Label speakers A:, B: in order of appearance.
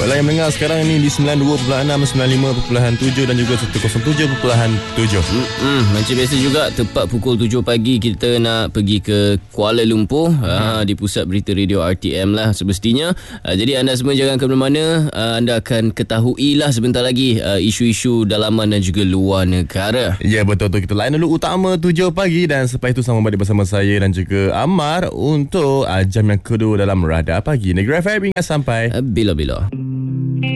A: Baiklah, yang mendengar sekarang ini di 92.6, 95.7 dan juga 107.7.
B: Macam biasa juga, tepat pukul 7 pagi kita nak pergi ke Kuala Lumpur, di pusat berita radio RTM lah semestinya. Jadi anda semua jangan ke mana-mana. Anda akan ketahui lah sebentar lagi isu-isu dalaman dan juga luar negara.
A: Ya, betul tu. Kita layan dulu utama 7 pagi dan selepas itu sama balik bersama saya dan juga Ammar untuk jam yang kedua dalam Radar Pagi Negeri FM hingga sampai
B: Bila-bila.